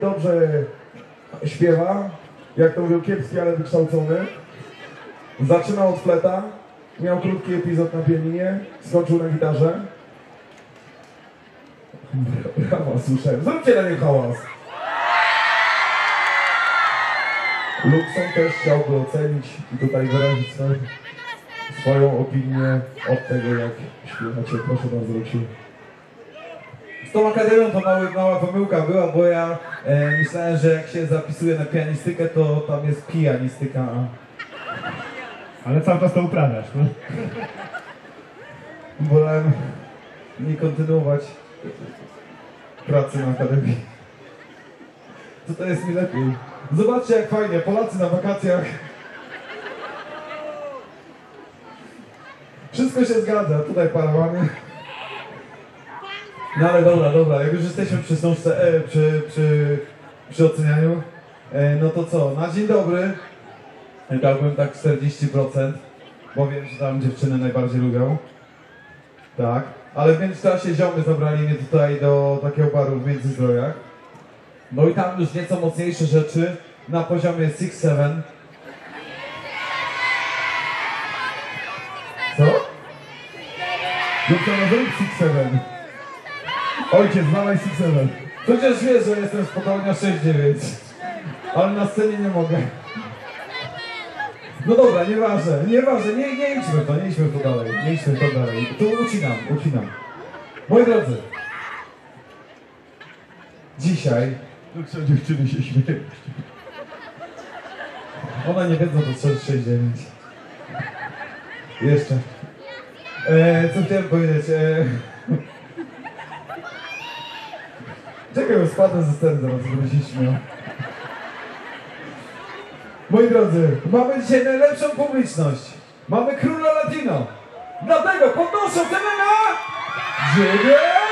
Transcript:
Dobrze śpiewa, jak to mówił, kiepski, ale wykształcony. Zaczynał od fleta, miał krótki epizod na pianinie, skończył na gitarze. Brawa, słyszałem. Zróbcie na nim hałas. Luxon też chciałby ocenić i tutaj wyrazić swoją opinię od tego, jak śpiewacie. Proszę bardzo, Luksiu. Z tą akademią to mała pomyłka była, bo ja myślałem, że jak się zapisuje na pianistykę, to tam jest pijanistyka. Ale cały czas to uprawiasz, no? Wolałem nie kontynuować pracy na akademii. To jest mi lepiej. Zobaczcie, jak fajnie, Polacy na wakacjach. Wszystko się zgadza, tutaj parawany. No ale dobra, jak już jesteśmy przy sączce, przy ocenianiu, no to co, na dzień dobry dałbym tak 40%, bo wiem, że tam dziewczyny najbardziej lubią. Tak, ale w międzyczasie ziomy zabrali mnie tutaj do takiego baru w Międzyzdrojach. No i tam już nieco mocniejsze rzeczy na poziomie 6-7. Co? No to na zrób 6-7. Ojciec, dawaj 6-7. Przecież wiesz, że jestem spokojnie 6-9. Ale na scenie nie mogę. No dobra, nieważne, nie idźmy w to dalej. Tu ucinam. Moi drodzy, dzisiaj Luksio, dziewczyny się śmieją. ona nie wiedzą, to 6-9. Jeszcze. Co chciałem powiedzieć? Czekaj, bo spadłem ze sceny zaraz, żeby się śmiał. Moi drodzy, mamy dzisiaj najlepszą publiczność. Mamy króla Latino. Dlatego podnoszę cenę na 9!